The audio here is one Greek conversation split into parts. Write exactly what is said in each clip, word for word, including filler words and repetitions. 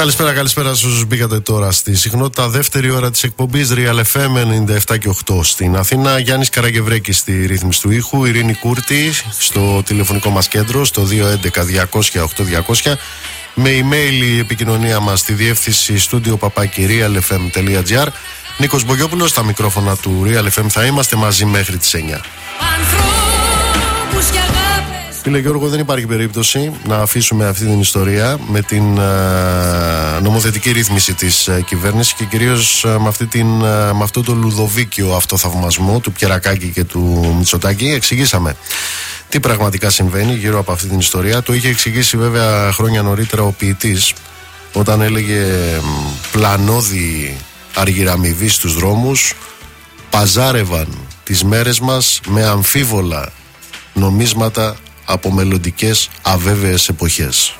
Καλησπέρα, καλησπέρα σε όσους μπήκατε τώρα στη συχνότητα. Δεύτερη ώρα της εκπομπής Real εφ εμ ενενήντα επτά και οκτώ στην Αθήνα. Γιάννης Καραγευρέκης στη ρύθμιση του ήχου. Ειρήνη Κούρτη στο τηλεφωνικό μας κέντρο στο δύο έντεκα διακόσια οκτώ διακόσια. Με email η επικοινωνία μας στη διεύθυνση στούντιο παπάκι real f m τελεία g r. Νίκος Μπογιόπουλος στα μικρόφωνα του Real εφ εμ. Θα είμαστε μαζί μέχρι τις εννιά. Φίλε Γιώργο, δεν υπάρχει περίπτωση να αφήσουμε αυτή την ιστορία με την α, νομοθετική ρύθμιση της α, κυβέρνησης και κυρίως α, με, αυτή την, α, με αυτό το λουδοβίκιο αυτοθαυμασμό του Πιερακάκη και του Μητσοτάκη. Εξηγήσαμε τι πραγματικά συμβαίνει γύρω από αυτή την ιστορία. Το είχε εξηγήσει βέβαια χρόνια νωρίτερα ο ποιητής όταν έλεγε πλανώδη αργυραμοιβή στους δρόμους παζάρευαν τις μέρες μας με αμφίβολα νομίσματα από μελλοντικές αβέβαιες εποχές.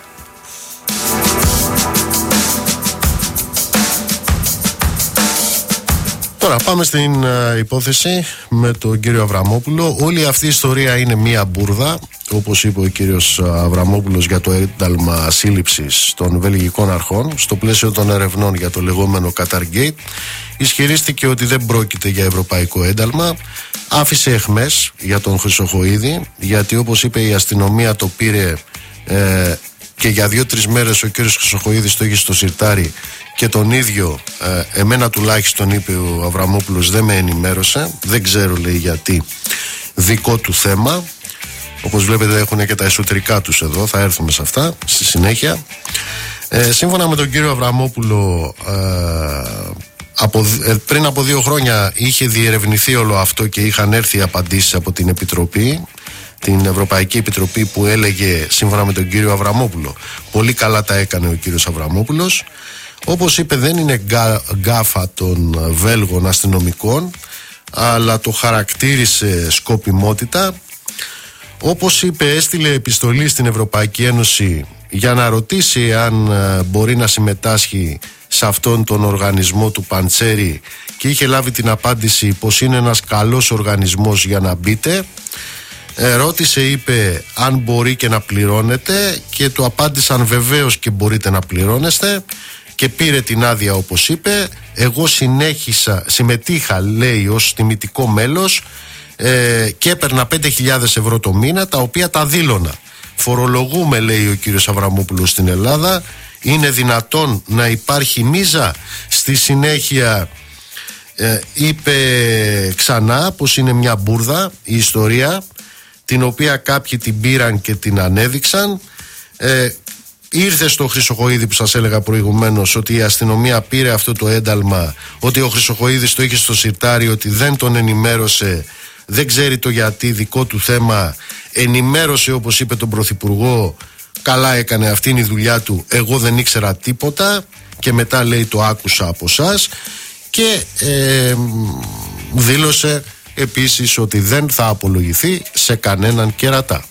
Τώρα πάμε στην uh, υπόθεση με τον κύριο Αβραμόπουλο. Όλη αυτή η ιστορία είναι μία μπουρδα, όπως είπε ο κύριος Αβραμόπουλος για το ένταλμα σύλληψης των βελγικών αρχών στο πλαίσιο των ερευνών για το λεγόμενο Qatargate. Ισχυρίστηκε ότι δεν πρόκειται για ευρωπαϊκό ένταλμα. Άφησε εχμές για τον Χρυσοχοΐδη, γιατί όπως είπε η αστυνομία το πήρε ε, και για δύο-τρεις μέρες ο κύριος Χρυσοχοΐδης το είχε στο σιρτάρι και τον ίδιο ε, εμένα τουλάχιστον, είπε ο Αβραμόπουλος, δεν με ενημέρωσε. Δεν ξέρω, λέει, γιατί, δικό του θέμα. Όπως βλέπετε έχουν και τα εσωτερικά τους εδώ, θα έρθουμε σε αυτά στη συνέχεια. ε, Σύμφωνα με τον κύριο Αβραμόπουλο, ε, Από, πριν από δύο χρόνια είχε διερευνηθεί όλο αυτό και είχαν έρθει απαντήσεις από την Επιτροπή, την Ευρωπαϊκή Επιτροπή, που έλεγε, σύμφωνα με τον κύριο Αβραμόπουλο, πολύ καλά τα έκανε ο κύριος Αβραμόπουλος. Όπως είπε, δεν είναι γκά, γκάφα των Βέλγων αστυνομικών, αλλά το χαρακτήρισε σκοπιμότητα. Όπως είπε, έστειλε επιστολή στην Ευρωπαϊκή Ένωση για να ρωτήσει αν μπορεί να συμμετάσχει σε αυτόν τον οργανισμό του Παντσέρι και είχε λάβει την απάντηση πως είναι ένας καλός οργανισμός για να μπείτε. ε, Ρώτησε, είπε, αν μπορεί και να πληρώνετε και του απάντησαν βεβαίως και μπορείτε να πληρώνεστε και πήρε την άδεια όπως είπε. Εγώ συνέχισα, συμμετείχα, λέει, ως τιμητικό μέλος ε, και έπαιρνα πέντε χιλιάδες ευρώ το μήνα, τα οποία τα δήλωνα. Φορολογούμε, λέει ο κύριος Αβραμόπουλος, στην Ελλάδα. Είναι δυνατόν να υπάρχει μίζα? Στη συνέχεια ε, είπε ξανά πως είναι μια μπουρδα η ιστορία, την οποία κάποιοι την πήραν και την ανέδειξαν. ε, Ήρθε στο Χρυσοχοΐδη που σας έλεγα προηγουμένως ότι η αστυνομία πήρε αυτό το ένταλμα, ότι ο Χρυσοχοΐδης το είχε στο σιρτάρι, ότι δεν τον ενημέρωσε, δεν ξέρει το γιατί, δικό του θέμα. Ενημέρωσε, όπως είπε, τον Πρωθυπουργό. Καλά έκανε, αυτή είναι η δουλειά του. Εγώ δεν ήξερα τίποτα και μετά, λέει, το άκουσα από εσάς. Και ε, δήλωσε επίσης ότι δεν θα απολογηθεί σε κανέναν κερατά.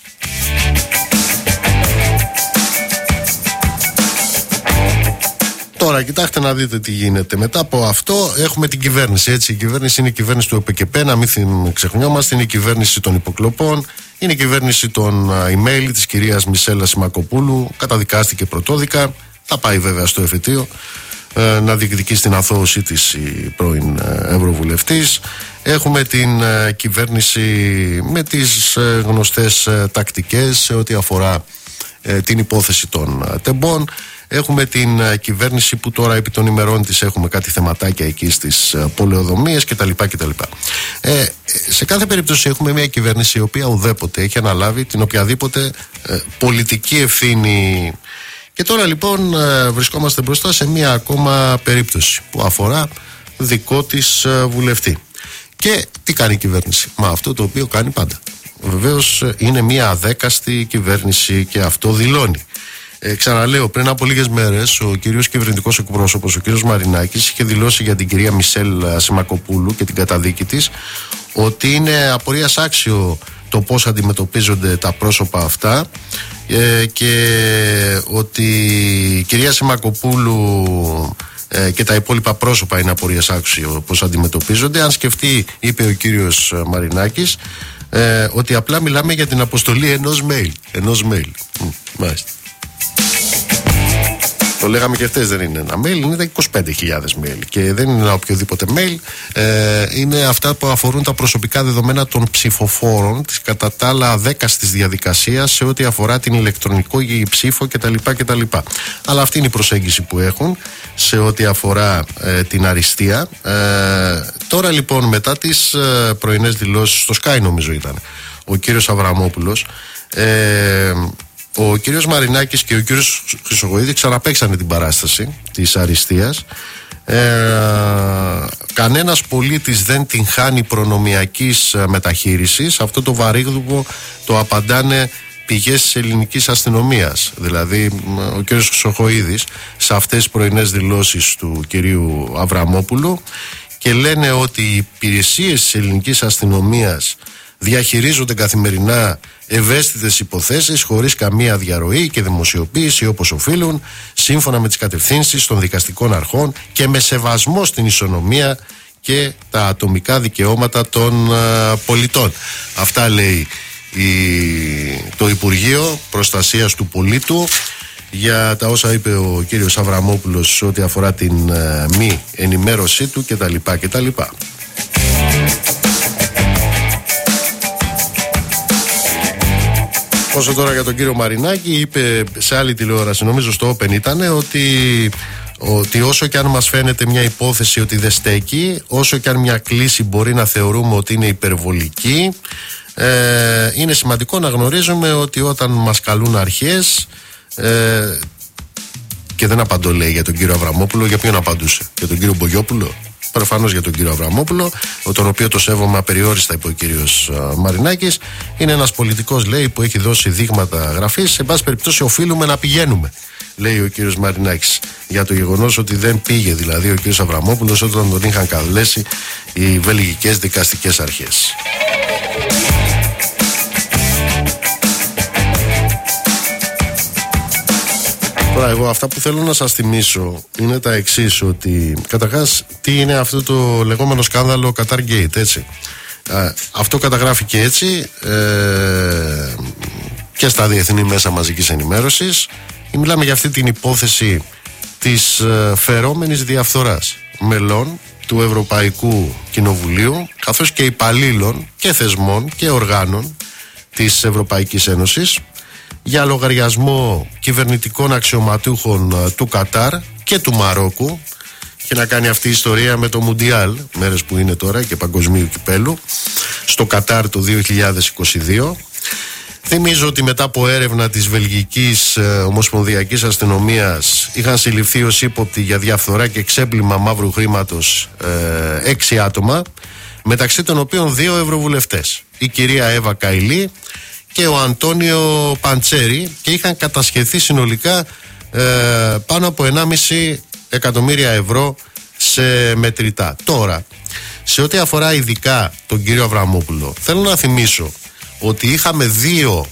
Τώρα κοιτάξτε να δείτε τι γίνεται. Μετά από αυτό έχουμε την κυβέρνηση. Έτσι, η κυβέρνηση είναι η κυβέρνηση του ΕΠΚΠ, να μην ξεχνιόμαστε. Είναι η κυβέρνηση των υποκλοπών. Είναι η κυβέρνηση των email της κυρίας Μισέλα Σιμακοπούλου. Καταδικάστηκε πρωτόδικα. Θα πάει βέβαια στο εφετείο ε, να διεκδικήσει την αθώωσή της η πρώην ε, Ευρωβουλευτής. Έχουμε την ε, κυβέρνηση με τις ε, γνωστές ε, τακτικές σε ό,τι αφορά ε, την υπόθεση των ε, τεμπών. Έχουμε την uh, κυβέρνηση που τώρα επί των ημερών της έχουμε κάτι θεματάκια εκεί στις uh, πολεοδομίες κτλ. κτλ. Ε, σε κάθε περίπτωση έχουμε μια κυβέρνηση η οποία ουδέποτε έχει αναλάβει την οποιαδήποτε uh, πολιτική ευθύνη. Και τώρα λοιπόν uh, βρισκόμαστε μπροστά σε μια ακόμα περίπτωση που αφορά δικό της uh, βουλευτή. Και τι κάνει η κυβέρνηση? Μα αυτό το οποίο κάνει πάντα. Βεβαίως uh, είναι μια αδέκαστη κυβέρνηση και αυτό δηλώνει. Ε, ξαναλέω, πριν από λίγες μέρες ο κύριος κυβερνητικός εκπρόσωπος, ο κύριος Μαρινάκης, είχε δηλώσει για την κυρία Μισέλ Σιμακοπούλου και την καταδίκη της ότι είναι απορίας άξιο το πώς αντιμετωπίζονται τα πρόσωπα αυτά ε, και ότι η κυρία Σιμακοπούλου ε, και τα υπόλοιπα πρόσωπα είναι απορίας άξιο πώς αντιμετωπίζονται. Αν σκεφτεί, είπε ο κύριος Μαρινάκης, ε, ότι απλά μιλάμε για την αποστολή ενός mail. Ενός mail. Μάλιστα. Το λέγαμε και χτες, δεν είναι ένα mail, είναι τα είκοσι πέντε χιλιάδες mail. Και δεν είναι ένα οποιοδήποτε mail, ε, είναι αυτά που αφορούν τα προσωπικά δεδομένα των ψηφοφόρων, της κατά τα άλλα δέκαστης διαδικασίας σε ό,τι αφορά την ηλεκτρονική ψήφο κτλ. κτλ. Αλλά αυτή είναι η προσέγγιση που έχουν σε ό,τι αφορά ε, την αριστεία. Ε, τώρα λοιπόν, μετά τις ε, πρωινές δηλώσεις, στο Sky νομίζω ήταν, ο κύριος Αβραμόπουλος, ε, ο κύριος Μαρινάκης και ο κύριος Χρυσοχοΐδη ξαναπαίξανε την παράσταση της αριστείας. Ε, κανένας πολίτης δεν την χάνει προνομιακής μεταχείρισης. Αυτό το βαρύγδουπο το απαντάνε πηγές της ελληνικής αστυνομίας. Δηλαδή ο κύριος Χρυσοχοΐδης σε αυτές τις πρωινές δηλώσεις του κυρίου Αβραμόπουλου, και λένε ότι οι υπηρεσίες της ελληνικής αστυνομίας διαχειρίζονται καθημερινά ευαίσθητες υποθέσεις χωρίς καμία διαρροή και δημοσιοποίηση όπως οφείλουν, σύμφωνα με τις κατευθύνσεις των δικαστικών αρχών και με σεβασμό στην ισονομία και τα ατομικά δικαιώματα των uh, πολιτών. Αυτά λέει η, το Υπουργείο Προστασίας του Πολίτου για τα όσα είπε ο κύριος Αβραμόπουλος ό,τι αφορά την uh, μη ενημέρωσή του κτλ. κτλ. Όσο τώρα για τον κύριο Μαρινάκη, είπε σε άλλη τηλεόραση, νομίζω στο Open ήταν, ότι, ότι όσο και αν μας φαίνεται μια υπόθεση ότι δεν στέκει, όσο και αν μια κλίση μπορεί να θεωρούμε ότι είναι υπερβολική, ε, είναι σημαντικό να γνωρίζουμε ότι όταν μας καλούν αρχές, ε, και δεν απαντώ λέει για τον κύριο Αβραμόπουλο, για ποιον απαντούσε, για τον κύριο Μπογιόπουλο? Προφανώς για τον κύριο Αβραμόπουλο, τον οποίο το σέβομαι απεριόριστα, είπε ο κύριος Μαρινάκης. Είναι ένας πολιτικός, λέει, που έχει δώσει δείγματα γραφής. Σε πάση περιπτώσει, οφείλουμε να πηγαίνουμε, λέει ο κύριος Μαρινάκης, για το γεγονός ότι δεν πήγε δηλαδή ο κύριος Αβραμόπουλος όταν τον είχαν καλέσει οι βελγικές δικαστικές αρχές. Τώρα εγώ αυτά που θέλω να σας θυμίσω είναι τα εξής, ότι καταρχάς τι είναι αυτό το λεγόμενο σκάνδαλο Qatar Gate, έτσι. Α, αυτό καταγράφηκε έτσι ε, και στα διεθνή μέσα μαζικής ενημέρωσης. Μιλάμε για αυτή την υπόθεση της ε, φερόμενης διαφθοράς μελών του Ευρωπαϊκού Κοινοβουλίου, καθώς και υπαλλήλων και θεσμών και οργάνων της Ευρωπαϊκής Ένωσης, για λογαριασμό κυβερνητικών αξιωματούχων του Κατάρ και του Μαρόκου. Και να κάνει αυτή η ιστορία με το Μουντιάλ, μέρες που είναι τώρα, και παγκοσμίου κυπέλου στο Κατάρ το δύο χιλιάδες είκοσι δύο. Θυμίζω ότι μετά από έρευνα της Βελγικής ε, Ομοσπονδιακής Αστυνομίας είχαν συλληφθεί ως ύποπτοι για διαφθορά και ξέπλυμα μαύρου χρήματος ε, έξι άτομα, μεταξύ των οποίων δύο ευρωβουλευτές, η κυρία Εύα Καηλή και ο Αντώνιο Παντσέρη, και είχαν κατασχεθεί συνολικά ε, πάνω από ενάμιση εκατομμύρια ευρώ σε μετρητά. Τώρα, σε ό,τι αφορά ειδικά τον κύριο Αβραμόπουλο, θέλω να θυμίσω ότι είχαμε δύο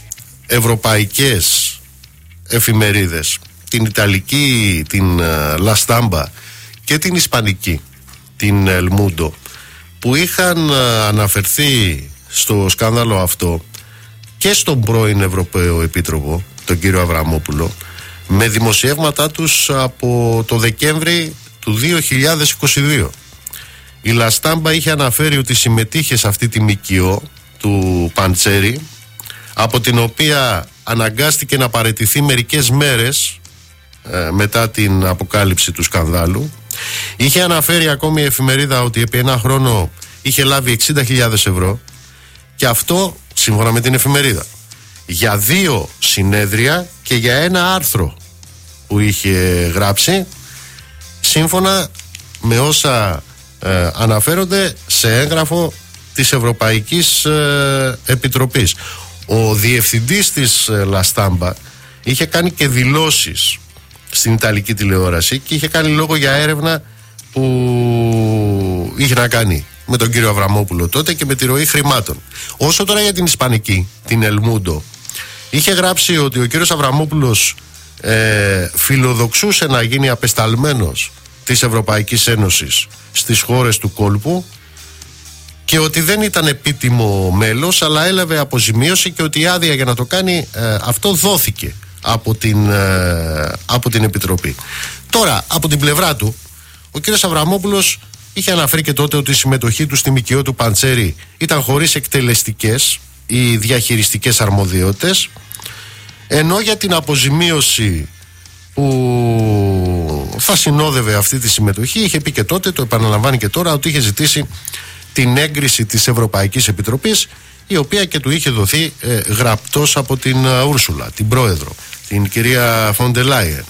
ευρωπαϊκές εφημερίδες, την Ιταλική, την La Stampa, και την Ισπανική, την El Mundo, που είχαν αναφερθεί στο σκάνδαλο αυτό και στον πρώην Ευρωπαίο Επίτροπο, τον κύριο Αβραμόπουλο, με δημοσιεύματά τους από το Δεκέμβρη του δύο χιλιάδες είκοσι δύο. Η La Stampa είχε αναφέρει ότι συμμετείχε σε αυτή τη ΜΚΟ του Παντσέρη, από την οποία αναγκάστηκε να παραιτηθεί μερικές μέρες ε, μετά την αποκάλυψη του σκανδάλου. Είχε αναφέρει ακόμη η εφημερίδα ότι επί ένα χρόνο είχε λάβει εξήντα χιλιάδες ευρώ, και αυτό σύμφωνα με την εφημερίδα για δύο συνέδρια και για ένα άρθρο που είχε γράψει, σύμφωνα με όσα ε, αναφέρονται σε έγγραφο της Ευρωπαϊκής ε, Επιτροπής. Ο διευθυντής της ε, La Stampa είχε κάνει και δηλώσεις στην Ιταλική τηλεόραση και είχε κάνει λόγο για έρευνα που είχε να κάνει με τον κύριο Αβραμόπουλο τότε και με τη ροή χρημάτων. Όσο τώρα για την Ισπανική, την El Mundo, είχε γράψει ότι ο κύριος Αβραμόπουλος ε, φιλοδοξούσε να γίνει απεσταλμένος της Ευρωπαϊκής Ένωσης στις χώρες του κόλπου, και ότι δεν ήταν επίτιμο μέλος, αλλά έλαβε αποζημίωση, και ότι η άδεια για να το κάνει ε, αυτό δόθηκε από την, ε, από την Επιτροπή. Τώρα, από την πλευρά του, ο κύριος Αβραμόπουλος είχε αναφέρει και τότε ότι η συμμετοχή του στη ΜΚΟ του Παντσέρη ήταν χωρίς εκτελεστικές ή διαχειριστικές αρμοδιότητες, ενώ για την αποζημίωση που θα συνόδευε αυτή τη συμμετοχή είχε πει και τότε, το επαναλαμβάνει και τώρα, ότι είχε ζητήσει την έγκριση της Ευρωπαϊκής Επιτροπής, η οποία και του είχε δοθεί ε, γραπτός από την uh, Ούρσουλα, την πρόεδρο, την κυρία Φοντερ Λάιεν.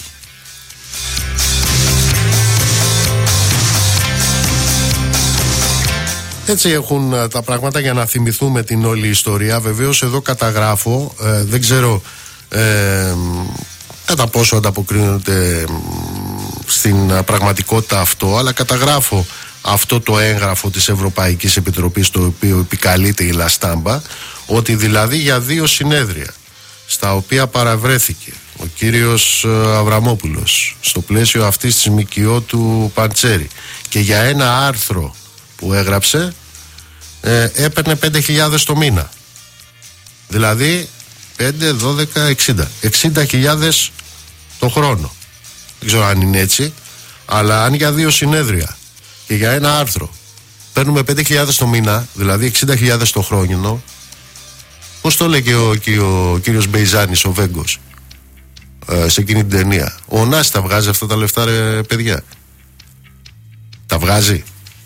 Έτσι έχουν uh, τα πράγματα, για να θυμηθούμε την όλη ιστορία. Βεβαίως εδώ καταγράφω, ε, δεν ξέρω ε, κατά πόσο ανταποκρίνονται στην uh, πραγματικότητα αυτό, αλλά καταγράφω αυτό το έγγραφο της Ευρωπαϊκής Επιτροπής, το οποίο επικαλείται η Λαστάμπα, ότι δηλαδή για δύο συνέδρια στα οποία παραβρέθηκε ο κύριος Αβραμόπουλος στο πλαίσιο αυτής της ΜΚΟ του Παντσέρη και για ένα άρθρο που έγραψε, ε, έπαιρνε πέντε χιλιάδες το μήνα, δηλαδή πέντε, δώδεκα, εξήντα εξήντα χιλιάδες το χρόνο. Δεν ξέρω αν είναι έτσι, αλλά αν για δύο συνέδρια και για ένα άρθρο παίρνουμε πέντε χιλιάδες το μήνα, δηλαδή εξήντα χιλιάδες το χρόνο, πώς το λέει και ο, και ο κύριος Μπεϊζάνης, ο Βέγκος, ε, σε εκείνη την ταινία. Ο Νάς τα βγάζει αυτά τα λεφτά, ρε παιδιά? Τα βγάζει?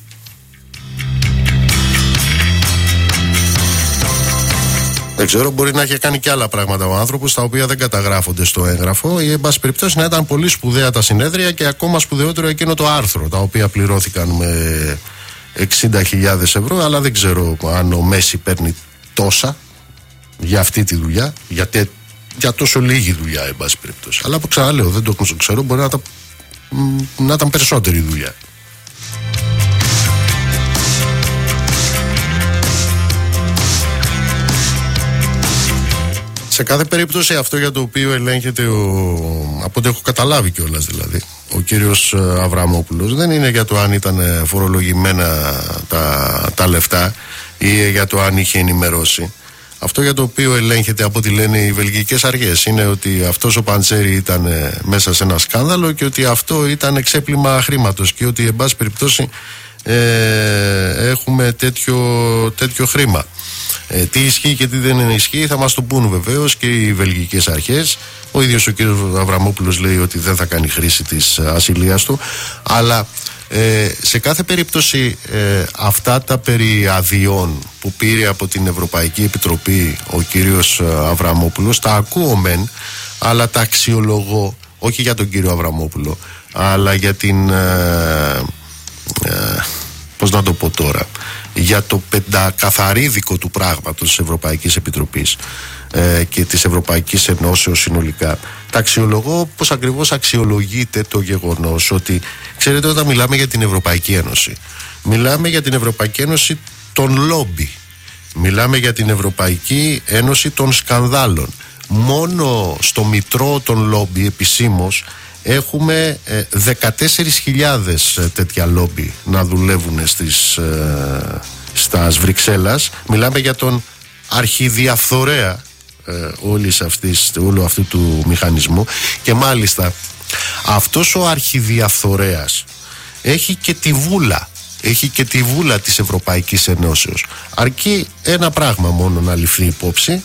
Δεν ξέρω, μπορεί να έχει κάνει και άλλα πράγματα ο άνθρωπος, τα οποία δεν καταγράφονται στο έγγραφο, ή εν πάση περιπτώσει να ήταν πολύ σπουδαία τα συνέδρια και ακόμα σπουδαιότερο εκείνο το άρθρο, τα οποία πληρώθηκαν με εξήντα χιλιάδες ευρώ, αλλά δεν ξέρω αν ο Μέση παίρνει τόσα για αυτή τη δουλειά, για, τε, για τόσο λίγη δουλειά, εν πάση περιπτώσει. Αλλά που ξαναλέω, δεν το ξέρω, μπορεί να, τα, να ήταν περισσότερη δουλειά. Σε κάθε περίπτωση αυτό για το οποίο ελέγχεται, ο, από ό,τι έχω καταλάβει κιόλας δηλαδή, ο κύριος Αβραμόπουλος, δεν είναι για το αν ήταν φορολογημένα τα, τα λεφτά ή για το αν είχε ενημερώσει. Αυτό για το οποίο ελέγχεται, από ό,τι λένε οι βελγικές αρχές, είναι ότι αυτός ο Παντσέρη ήταν μέσα σε ένα σκάνδαλο και ότι αυτό ήταν ξέπλυμα χρήματος και ότι εν πάση περιπτώσει ε, έχουμε τέτοιο, τέτοιο χρήμα. Ε, τι ισχύει και τι δεν ισχύει θα μας το πούν βεβαίως και οι βελγικές αρχές. Ο ίδιος ο κ. Αβραμόπουλος λέει ότι δεν θα κάνει χρήση της ασυλίας του, αλλά ε, σε κάθε περίπτωση ε, αυτά τα περί αδειών που πήρε από την Ευρωπαϊκή Επιτροπή ο κύριος Αβραμόπουλος τα ακούω μεν, αλλά τα αξιολογώ όχι για τον κύριο Αβραμόπουλο, αλλά για την ε, ε, πώς να το πω τώρα, για το πεντακαθαρίδικο του πράγματος της Ευρωπαϊκής Επιτροπής ε, και της Ευρωπαϊκής Ενώσεως συνολικά. Τα αξιολογώ πως ακριβώς αξιολογείται το γεγονός ότι, ξέρετε, όταν μιλάμε για την Ευρωπαϊκή Ένωση, μιλάμε για την Ευρωπαϊκή Ένωση των λόμπι, μιλάμε για την Ευρωπαϊκή Ένωση των σκανδάλων. Μόνο στο μητρό των λόμπι επισήμως έχουμε ε, δεκατέσσερις χιλιάδες ε, τέτοια λόμπι να δουλεύουν στις, ε, στα Βρυξέλλας. Μιλάμε για τον αρχιδιαφθορέα ε, όλης αυτής, όλου αυτού του μηχανισμού, και μάλιστα αυτός ο αρχιδιαφθορέας έχει και τη βούλα έχει και τη βούλα της Ευρωπαϊκής Ενώσεως. Αρκεί ένα πράγμα μόνο να ληφθεί υπόψη,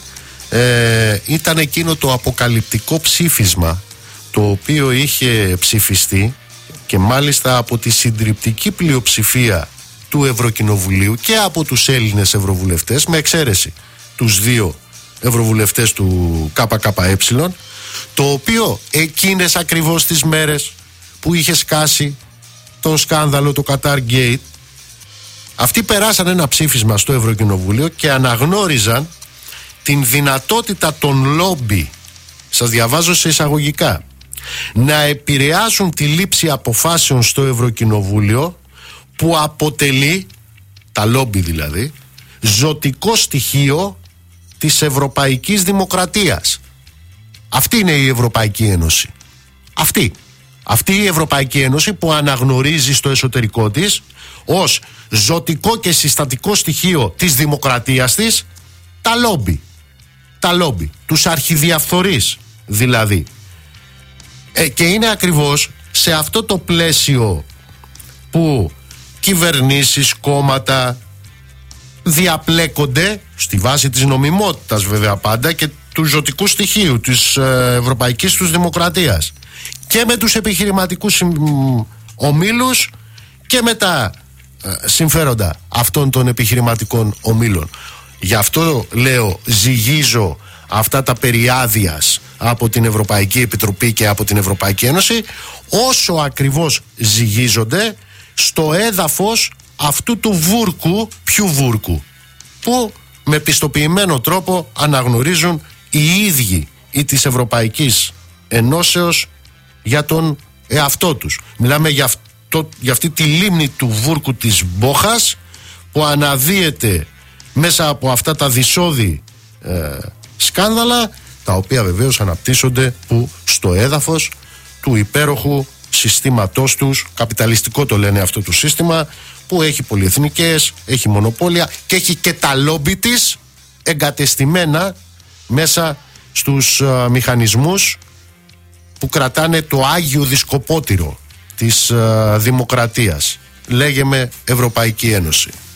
ε, ήταν εκείνο το αποκαλυπτικό ψήφισμα το οποίο είχε ψηφιστεί και μάλιστα από τη συντριπτική πλειοψηφία του Ευρωκοινοβουλίου και από τους Έλληνες ευρωβουλευτές, με εξαίρεση τους δύο ευρωβουλευτές του ΚΚΕ, το οποίο εκείνες ακριβώς τις μέρες που είχε σκάσει το σκάνδαλο, το Qatar Gate, αυτοί περάσαν ένα ψήφισμα στο Ευρωκοινοβούλιο και αναγνώριζαν την δυνατότητα των λόμπι, σας διαβάζω σε εισαγωγικά, να επηρεάσουν τη λήψη αποφάσεων στο Ευρωκοινοβούλιο, που αποτελεί, τα λόμπι δηλαδή, ζωτικό στοιχείο της ευρωπαϊκής δημοκρατίας. Αυτή είναι η Ευρωπαϊκή Ένωση. Αυτή. Αυτή η Ευρωπαϊκή Ένωση που αναγνωρίζει στο εσωτερικό της ως ζωτικό και συστατικό στοιχείο της δημοκρατίας της τα λόμπι. Τα λόμπι, τους αρχιδιαφθορείς δηλαδή. Ε, και είναι ακριβώς σε αυτό το πλαίσιο που κυβερνήσεις, κόμματα διαπλέκονται στη βάση της νομιμότητας βέβαια πάντα και του ζωτικού στοιχείου της ε, ευρωπαϊκής τους δημοκρατίας και με τους επιχειρηματικούς ομίλους και με τα ε, συμφέροντα αυτών των επιχειρηματικών ομίλων. Γι' αυτό λέω, ζυγίζω αυτά τα περί άδειας από την Ευρωπαϊκή Επιτροπή και από την Ευρωπαϊκή Ένωση, όσο ακριβώς ζυγίζονται στο έδαφος αυτού του βούρκου, ποιου βούρκου, που με πιστοποιημένο τρόπο αναγνωρίζουν οι ίδιοι ή της Ευρωπαϊκής Ενώσεως για τον εαυτό τους. Μιλάμε για, αυτό, για αυτή τη λίμνη του βούρκου της Μπόχας που αναδύεται μέσα από αυτά τα δυσόδη ε, σκάνδαλα, τα οποία βεβαίως αναπτύσσονται που στο έδαφος του υπέροχου συστήματός τους, καπιταλιστικό το λένε αυτό το σύστημα, που έχει πολυεθνικές, έχει μονοπόλια και έχει και τα λόμπι της εγκατεστημένα μέσα στους α, μηχανισμούς που κρατάνε το Άγιο Δισκοπότηρο της α, δημοκρατίας. Λέγεμε Ευρωπαϊκή Ένωση.